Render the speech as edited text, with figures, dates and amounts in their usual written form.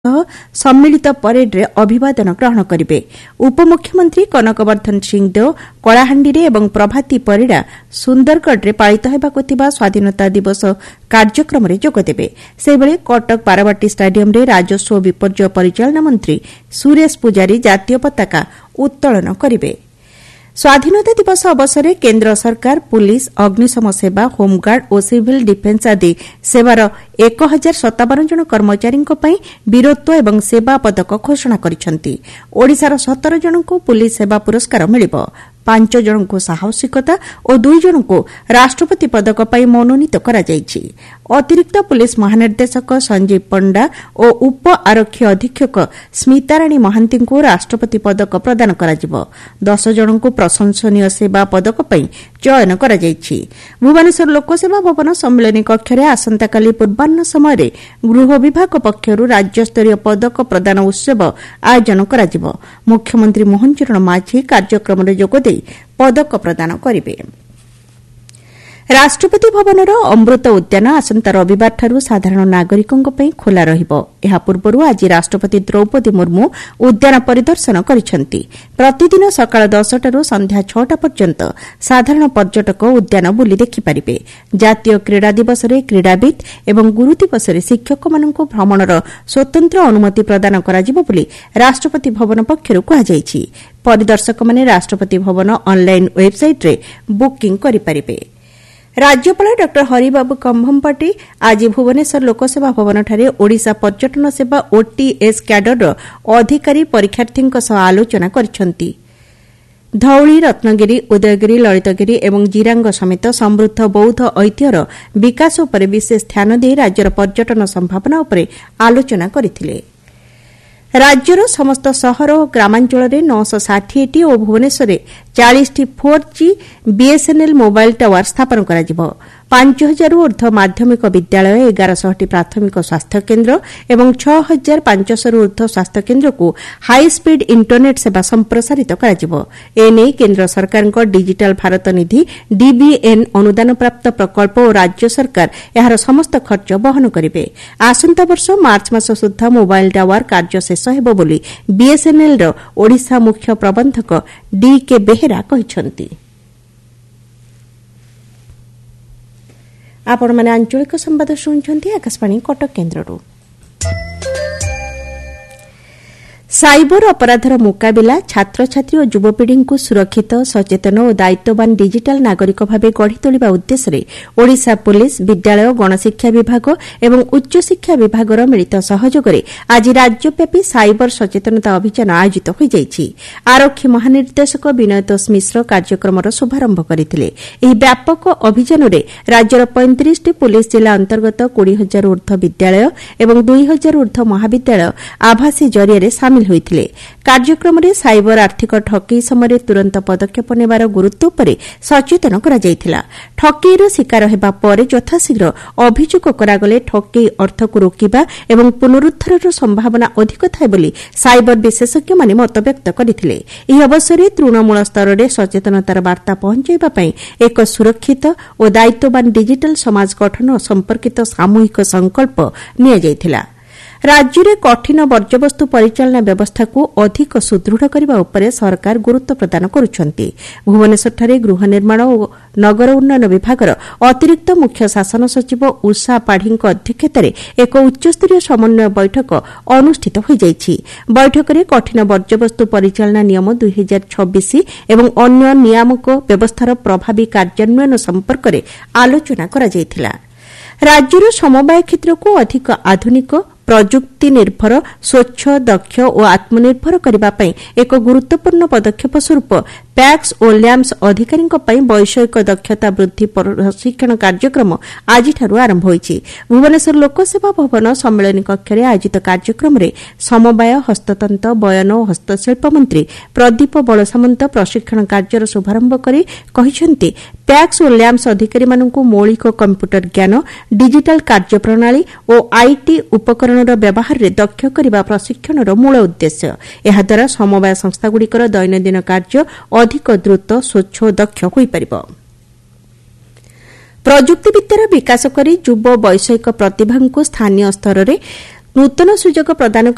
सम्मिलित परेड्रे अभिवादन ग्रहण करिवे। उपमुख्यमंत्री कनकवर्धन सिंहदेव कलाहांडी एवं प्रभाती परिड़ा सुंदरगढ़ पालित हेबाकु थिबा स्वाधीनता दिवस कार्यक्रम में जोगदेवे। सेबळे कटक बारवाटी स्टाडियम रे राजस्व विपर्यय परिचालना मंत्री सुरेश पुजारी जातीय पताका उत्तोलन करिवे। स्वाधीनता दिवस अवसर में केन्द्र सरकार पुलिस अग्निशम सेवा होमगार्ड और सिविल डिफेन्स आदि सेवार 1057 जन कर्मचारी वीरत्व एवं सेवा पदक घोषणा करिसेंती। ओडिशार 17 जन को पुलिस सेवा पुरस्कार मिलिबो। 5 जन को साहसिकता और 2 जन को राष्ट्रपति पदक पर मनोनीत करा जायछि। अतिरिक्त पुलिस महानिर्देशक संजीव पंडा और उप आरक्षी अधीक्षक स्मिताराणी महांती को राष्ट्रपति पदक प्रदान करा जिवो। 10 जन को प्रशंसनीय सेवा पदक पर चयन करा जायछि। भुवनेश्वर लोकसेवा भवन सम्मेलन कक्ष में आसंताकाली पूर्वाह्न समय गृह विभाग पक्षर राज्यस्तरीय पदक प्रदान उत्सव आयोजन करा जिवो। मुख्यमंत्री मोहन चरण माझी कार्यक्रम में जोगदे पदक प्रदान करिवे। राष्ट्रपति भवनर अमृत उद्यान आसंता रविवार साधारण नागरिकों खोला रहिबो। एहा पूर्वरु आज राष्ट्रपति द्रौपदी मुर्मू उद्यान परिदर्शन करिसेंती। प्रतिदिन सकाळ 10 टारू संध्या 6 पर्यंत साधारण पर्यटक उद्यान बुली देखिपारिबे। जातीय क्रीड़ा दिवस रे क्रीड़ाविद एवं गुरु दिवस रे शिक्षक माननकु भ्रमणर स्वतंत्र अनुमति प्रदान कराजिबो बोली राष्ट्रपति भवन पक्षरु कहा जायछि। परिदर्शक माने राष्ट्रपति भवन ऑनलाइन वेबसाइट रे बुकिंग करि पारिबे। राज्यपाल डॉ हरिबाबू कंभमपाटी आज भुवनेश्वर लोकसेवा भवन ठारे ओडिशा पर्यटन सेवा ओटीएस कैडर अधिकारी परीक्षार्थी आलोचना करिसेंती। धौली रत्नगिरी उदयगिरी ललितगिरी एवं जिरांग समेत समृद्ध बौद्ध ऐतिह्यर विकास उपर विशेष ध्यान दे राज्यर पर्यटन संभावना उपर आलोचना करथिले। राज्यर समस्त सहर और ग्रामांचल 960 और Bhubaneswar 40 4G BSNL mobile tower स्थापन करा जिवो। 5000 ऊर्ध्व माध्यमिक विद्यालय 1100 प्राथमिक स्वास्थ्य केन्द्र एवं 6500 ऊर्ध्व स्वास्थ्य केन्द्र को हाई स्पीड इंटरनेट सेवा संप्रसारित करा जिवो। एने केन्द्र सरकार डिजिटल भारत निधि डीबीएन अनुदान प्राप्त प्रकल्प और राज्य सरकार एहार समस्त खर्च वहन करिवे। आसंता वर्ष मार्च मास सुद्धा मोबाइल टावर कार्य शेष हेबो बोली बीएसएनएल रो ओडिशा मुख्य प्रबंधक डीके बेहेरा कहिसेंती। आपण माने आंचलिक संवाद शुणुछंती आकाशवाणी कटक केन्द्ररू। साइबर अपराधर मुकाबिला छात्र छात्री और युवपीढ़ी को सुरक्षित सचेतन और दायित्ववान डिजिटल नागरिक भाव गढ़ी तोलिबा उद्देश्य ओडिशा पुलिस विद्यालय गणशिक्षा विभाग एवं उच्च शिक्षा विभागर मिलित सहयोगरे आज राज्यव्यापी साइबर सचेतनता अभियान आयोजित हो जायछि। आरक्षी महानिर्देशक विनयतोष मिश्र कार्यक्रमर शुभारंभ करथिले। एही व्यापक अभियान रे राज्यर 35टी पुलिस जिला अंतर्गत 20,000 ऊर्ध्व विद्यालय एवं 2,000 ऊर्ध्व महाविद्यालय आभासी जरिया सामिल होइथिले। कार्यक्रम रे साइबर आर्थिक ठकेई समय तुरंत पदक्षेप नेबार गुरुत्व उपरे सचेतन करा जायथिला। ठकेईर शिकार हेबा परे यथाशीघ्र अभियोग करागले ठकेई अर्थ को रोकिबा एवं पुनरुद्धारर संभावना अधिक थाए बोली साइबर विशेषज्ञ माने मत व्यक्त करथिले। एही अवसरे तृणमूल स्तर रे सचेतनतार वार्ता पहुंचाइबा पई एक सुरक्षित और दायित्ववान डिजिटल समाज गठन संपर्कित सामूहिक संकल्प निया जायथिला। राज्य में कठिन वर्ज्यवस्तु परिचालना व्यवस्था को अधिक सुदृढ़ करने उपरे सरकार गुरुत्व प्रदान करुछंती। भुवनेश्वर गृह निर्माण और नगर उन्नयन विभागर अतिरिक्त मुख्य शासन सचिव उषा पाढ़ी अध्यक्षतार एक उच्चस्तरीय समन्वय बैठक अनुष्ठित हो जायछि। बैठक में कठिन वर्ज्यवस्तु परिचालना नियम 2026 एवं अन्य नियामक व्यवस्थार प्रभावी कार्यान्वयन संपर्क में आलोचना करा जायथिला। राज्यर समवाय क्षेत्र को अधिक आधुनिक प्रजुक्ति निर्भर स्वच्छ दक्ष और आत्मनिर्भर करने एक गुरुत्वपूर्ण पदक्षेप स्वरूप पैक्स और लैम्स अधिकारी वैषयिक दक्षता वृद्धि प्रशिक्षण कार्यक्रम आज आरंभ होइछि। भुवनेश्वर लोकसेवा भवन सम्मेलन कक्ष में आयोजित कार्यक्रम में समवाय हस्ततंत्र बयन और हस्तशिल्प मंत्री प्रदीप बलसामंत प्रशिक्षण कार्यर शुभारंभ करी कहिसेंती पैक्स और लैम्स अधिकारी मानकु मौलिक कंप्यूटर ज्ञान डिजिटल कार्यप्रणाली और आईटी उपकरण व्यवहार रे दक्ष करने प्रशिक्षण मूल उद्देश्य। एहाद्वारा समवाय संस्थागुड़िकर दैनंदिन कार्य अधिक द्रुत स्वच्छ और दक्ष होई परिबो। प्रजुक्तिविद्यार विकास करी युव वैषयिक प्रतिभा को स्थानीय स्तर में नूतन सुजोग प्रदान